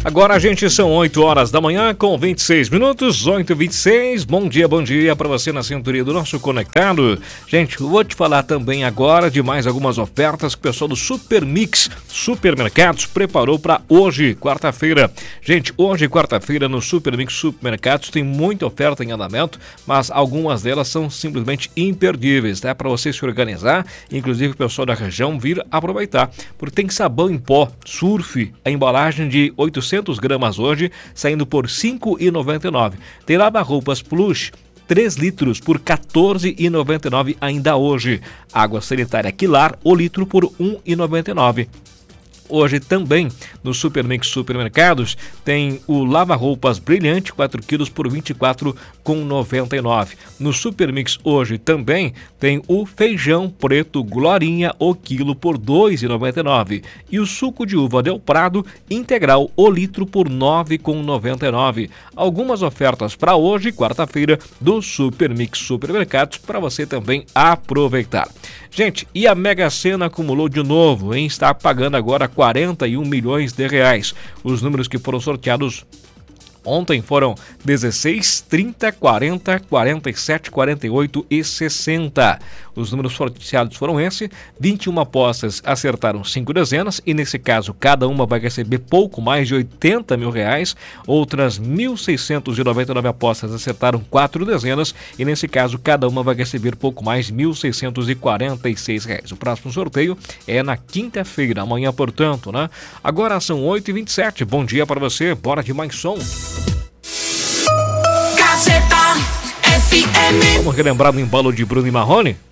Agora, gente, são 8 horas da manhã com 26 minutos, 8h26. Bom dia para você na sintonia do nosso Conectado. Gente, eu vou te falar também agora de mais algumas ofertas que o pessoal do Super Mix Supermercados preparou para hoje, quarta-feira. Gente, hoje, quarta-feira, no Super Mix Supermercados tem muita oferta em andamento, mas algumas delas são simplesmente imperdíveis, tá? Para você se organizar, inclusive o pessoal da região vir aproveitar, porque tem sabão em pó Surf, a embalagem de 800 gramas hoje, saindo por R$ 5,99. Tem lava-roupas Plush, 3 litros por R$ 14,99 ainda hoje. Água sanitária Quilar, o litro por R$ 1,99. Hoje também no Super Mix Supermercados tem o lava-roupas Brilhante 4 quilos por R$ 24,99. No Super Mix hoje também tem o feijão preto Glorinha o quilo por R$ 2,99 e o suco de uva Del Prado integral o litro por R$ 9,99. Algumas ofertas para hoje, quarta-feira, do Super Mix Supermercados para você também aproveitar. Gente, e a Mega Sena acumulou de novo, hein? Está pagando agora 41 milhões de reais. Os números que foram sorteados ontem foram 16, 30, 40, 47, 48 e 60. Os números sorteados foram esses. 21 apostas acertaram 5 dezenas e nesse caso cada uma vai receber pouco mais de 80 mil reais. Outras 1.699 apostas acertaram 4 dezenas e nesse caso cada uma vai receber pouco mais de 1.646 reais. O próximo sorteio é na quinta-feira, amanhã, portanto, né? Agora são 8h27. Bom dia para você. Bora de mais som. Gazeta FM. Vamos relembrar no embalo de Bruno e Marrone?